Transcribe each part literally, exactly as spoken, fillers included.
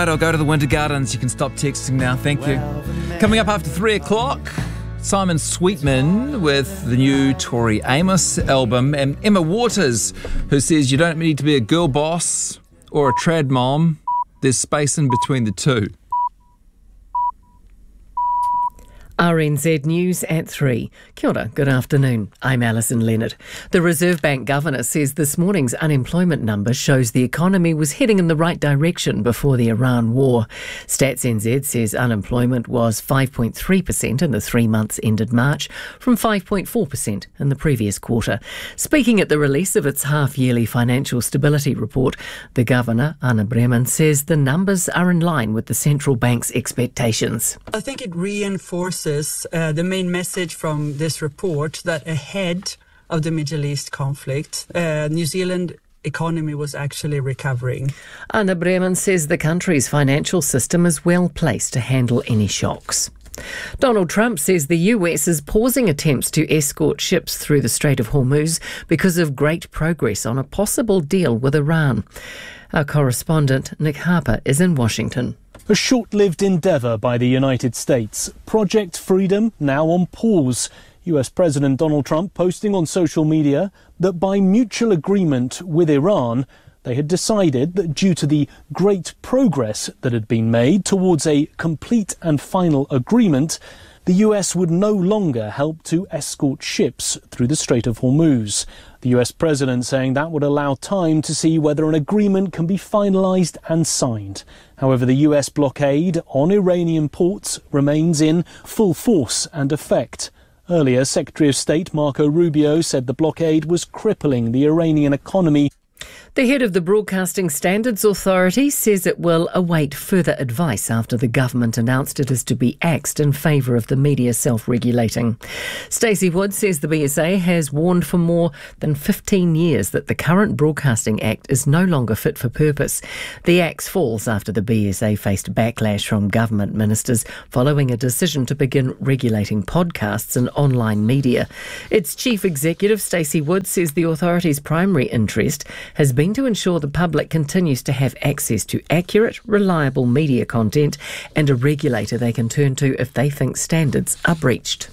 outside or go to the Winter Gardens, you can stop texting now. Thank you. Coming up after three o'clock, Simon Sweetman with the new Tori Amos album, and Emma Waters, who says you don't need to be a girl boss or a trad mom. There's space in between the two. R N Z News at three. Kia ora, good afternoon. I'm Alison Leonard. The Reserve Bank Governor says this morning's unemployment number shows the economy was heading in the right direction before the Iran war. Stats N Z says unemployment was five point three percent in the three months ended March, from five point four percent in the previous quarter. Speaking at the release of its half-yearly financial stability report, the Governor, Anna Breman, says the numbers are in line with the central bank's expectations. I think it reinforces Uh, the main message from this report that ahead of the Middle East conflict, uh, New Zealand economy was actually recovering. Anna Breman says the country's financial system is well placed to handle any shocks. Donald Trump says the U S is pausing attempts to escort ships through the Strait of Hormuz because of great progress on a possible deal with Iran. Our correspondent Nick Harper is in Washington. A short-lived endeavour by the United States. Project Freedom now on pause. U S President Donald Trump posting on social media that by mutual agreement with Iran, they had decided that due to the great progress that had been made towards a complete and final agreement, the U S would no longer help to escort ships through the Strait of Hormuz. The U S President saying that would allow time to see whether an agreement can be finalised and signed. However, the U S blockade on Iranian ports remains in full force and effect. Earlier, Secretary of State Marco Rubio said the blockade was crippling the Iranian economy. The head of the Broadcasting Standards Authority says it will await further advice after the government announced it is to be axed in favour of the media self-regulating. Stacey Wood says the B S A has warned for more than fifteen years that the current Broadcasting Act is no longer fit for purpose. The axe falls after the B S A faced backlash from government ministers following a decision to begin regulating podcasts and online media. Its chief executive, Stacey Wood, says the authority's primary interest has been to ensure the public continues to have access to accurate, reliable media content and a regulator they can turn to if they think standards are breached.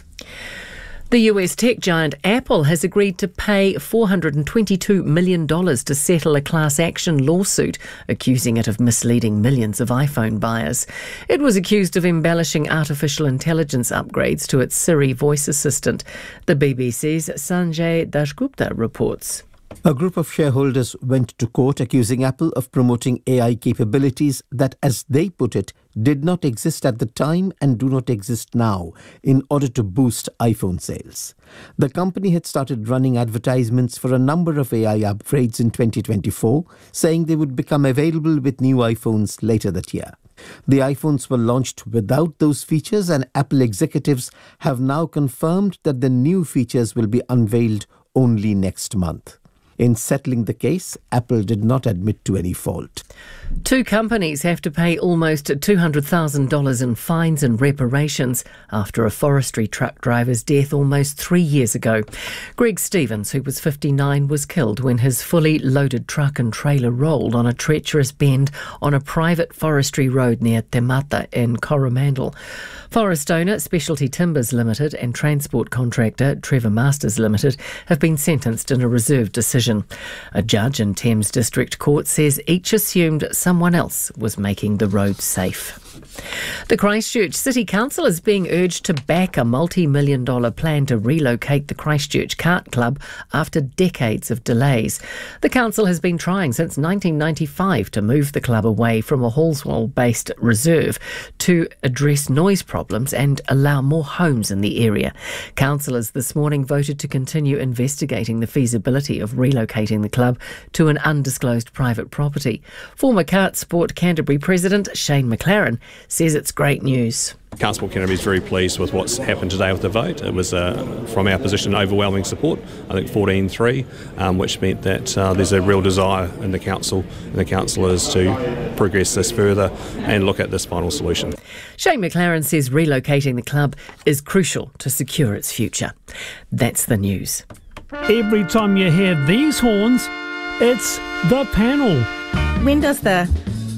The U S tech giant Apple has agreed to pay four hundred twenty-two million dollars to settle a class action lawsuit accusing it of misleading millions of iPhone buyers. It was accused of embellishing artificial intelligence upgrades to its Siri voice assistant. The B B C's Sanjay Dashgupta reports. A group of shareholders went to court accusing Apple of promoting A I capabilities that, as they put it, did not exist at the time and do not exist now in order to boost iPhone sales. The company had started running advertisements for a number of A I upgrades in twenty twenty-four, saying they would become available with new iPhones later that year. The iPhones were launched without those features, and Apple executives have now confirmed that the new features will be unveiled only next month. In settling the case, Apple did not admit to any fault. Two companies have to pay almost two hundred thousand dollars in fines and reparations after a forestry truck driver's death almost three years ago. Greg Stevens, who was fifty-nine, was killed when his fully loaded truck and trailer rolled on a treacherous bend on a private forestry road near Te Mata in Coromandel. Forest owner Specialty Timbers Limited and transport contractor Trevor Masters Limited have been sentenced in a reserved decision. A judge in Thames District Court says each assumed someone else was making the road safe. The Christchurch City Council is being urged to back a multi-million dollar plan to relocate the Christchurch Kart Club after decades of delays. The council has been trying since nineteen ninety-five to move the club away from a Hallswell-based reserve to address noise problems and allow more homes in the area. Councillors this morning voted to continue investigating the feasibility of relocating the club to an undisclosed private property. Former Kart Sport Canterbury President Shane McLaren says it's great news. Kart Sport Canterbury is very pleased with what's happened today with the vote. It was, uh, from our position, overwhelming support, I think fourteen three, um, which meant that uh, there's a real desire in the council and the councillors to progress this further and look at this final solution. Shane McLaren says relocating the club is crucial to secure its future. That's the news. Every time you hear these horns, it's the panel. When does the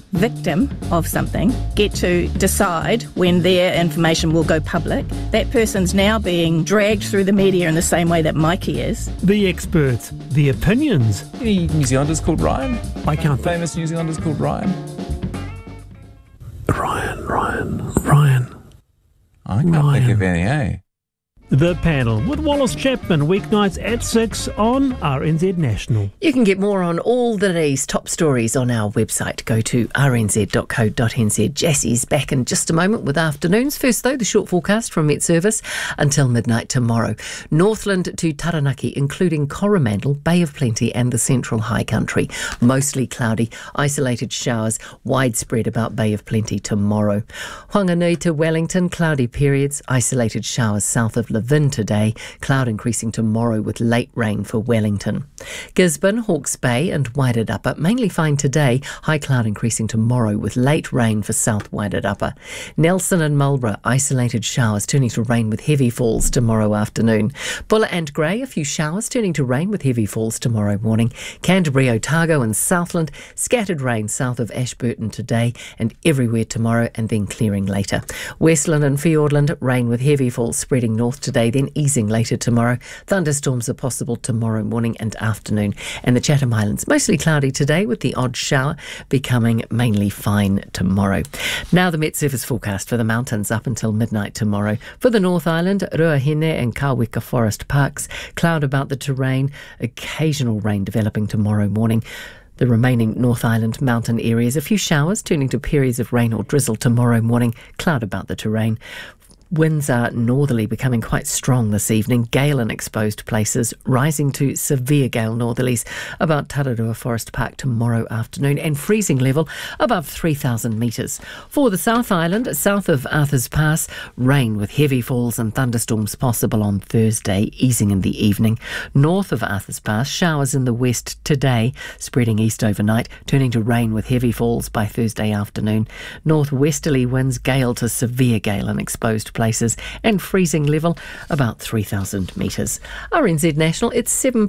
victim of something get to decide when their information will go public. That person's now being dragged through the media in the same way that Mikey is. The experts, the opinions. Any New Zealanders called Ryan? I can't think. Famous New Zealanders called Ryan? Ryan, Ryan, Ryan. I can't Ryan. think of any, eh? The Panel with Wallace Chapman, weeknights at six on R N Z National. You can get more on all these top stories on our website. Go to r n z dot co dot n z. Jessie's back in just a moment with afternoons. First, though, the short forecast from Met Service until midnight tomorrow. Northland to Taranaki, including Coromandel, Bay of Plenty and the Central High Country. Mostly cloudy, isolated showers, widespread about Bay of Plenty tomorrow. Whanganui to Wellington, cloudy periods, isolated showers south of Levin today, cloud increasing tomorrow with late rain for Wellington. Gisborne, Hawke's Bay and Wairarapa, mainly fine today, high cloud increasing tomorrow with late rain for South Wairarapa. Nelson and Marlborough, isolated showers turning to rain with heavy falls tomorrow afternoon. Buller and Grey, a few showers turning to rain with heavy falls tomorrow morning. Canterbury, Otago and Southland, scattered rain south of Ashburton today and everywhere tomorrow and then clearing later. Westland and Fiordland, rain with heavy falls spreading north today, then easing later tomorrow. Thunderstorms are possible tomorrow morning and afternoon. And the Chatham Islands, mostly cloudy today with the odd shower, becoming mainly fine tomorrow. Now the Met Service forecast for the mountains up until midnight tomorrow. For the North Island, Ruahine and Kawika Forest Parks, cloud about the terrain, occasional rain developing tomorrow morning. The remaining North Island mountain areas, a few showers turning to periods of rain or drizzle tomorrow morning, cloud about the terrain. Winds are northerly, becoming quite strong this evening. Gale in exposed places, rising to severe gale northerlies about Tararua Forest Park tomorrow afternoon, and freezing level above three thousand metres. For the South Island, south of Arthur's Pass, rain with heavy falls and thunderstorms possible on Thursday, easing in the evening. North of Arthur's Pass, showers in the west today, spreading east overnight, turning to rain with heavy falls by Thursday afternoon. Northwesterly winds, gale to severe gale in exposed places, and freezing level about three thousand metres. R N Z National, it's seven